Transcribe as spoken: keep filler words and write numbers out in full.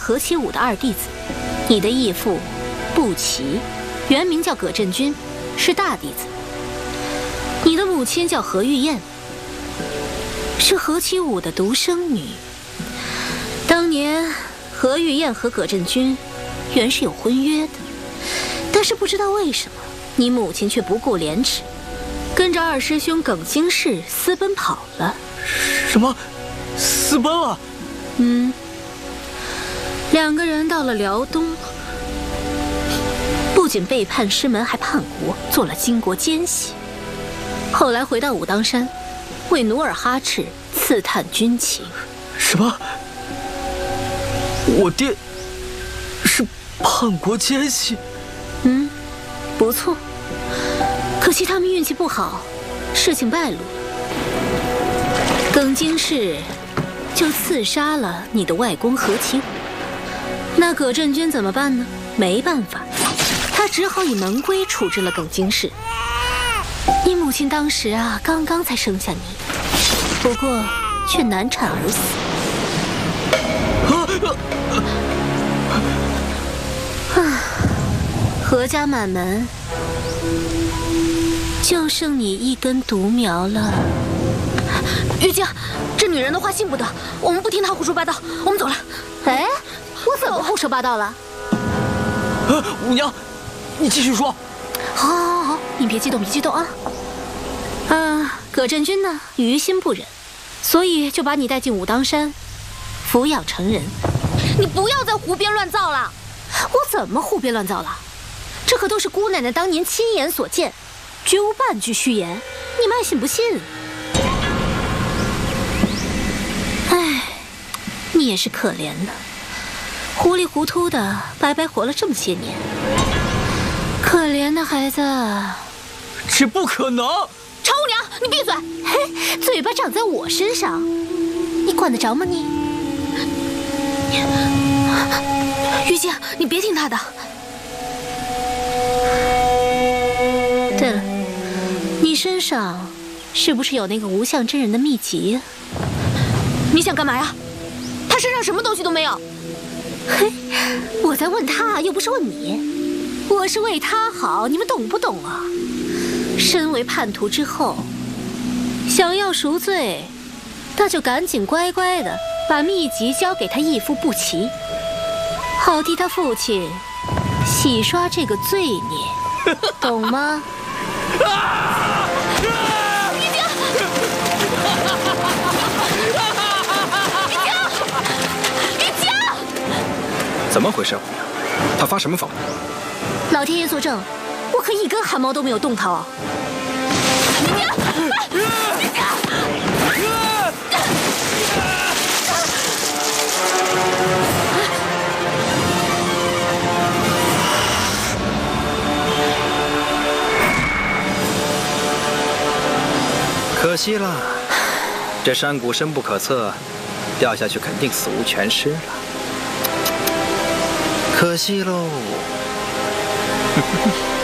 何其武的二弟子，你的义父步骑，原名叫葛振军，是大弟子。你的母亲叫何玉燕，是何其武的独生女。当年何玉燕和葛振军原是有婚约的，但是不知道为什么，你母亲却不顾廉耻，跟着二师兄耿京世私奔跑了。 什么？私奔了？ 嗯，两个人到了辽东，不仅背叛师门，还叛国，做了金国奸细。后来回到武当山，为努尔哈赤刺探军情。 什么？我爹是叛国奸细？ 嗯，不错。可惜他们运气不好，事情败露了。耿京世就刺杀了你的外公何其武。那葛振军怎么办呢？没办法，他只好以门规处置了耿京世。你母亲当时啊，刚刚才生下你，不过却难产而死。啊，何家满门就剩你一根独苗了。 玉京，这女人的话信不得，我们不听她胡说八道，我们走了。 哎，我怎么胡说八道了？ 呃，五娘，你继续说。 好，好，好，好，你别激动，别激动啊。嗯，葛振军呢，于心不忍，所以就把你带进武当山，抚养成人。 你不要再胡编乱造了。 我怎么胡编乱造了？这可都是姑奶奶当年亲眼所见，绝无半句虚言，你们爱信不信？唉，你也是可怜呢，糊里糊涂的白白活了这么些年，可怜的孩子。 这不可能！ 常五娘，你闭嘴！ 嘿，嘴巴长在我身上，你管得着吗你？ 玉京，你别听他的。 对了，你身上是不是有那个无相真人的秘籍？ 你想干嘛呀？他身上什么东西都没有。 嘿，我在问他，又不是问你。我是为他好，你们懂不懂啊？身为叛徒之后，想要赎罪，那就赶紧乖乖的把秘籍交给他义父步骑，好替他父亲洗刷这个罪孽，懂吗？ 玉京，玉京，玉京， 怎么回事，五娘？他发什么疯？ 老天爷作证，我可一根汗毛都没有动他哦。 玉京，玉京。 可惜了，这山谷深不可测，掉下去肯定死无全尸了。可惜喽。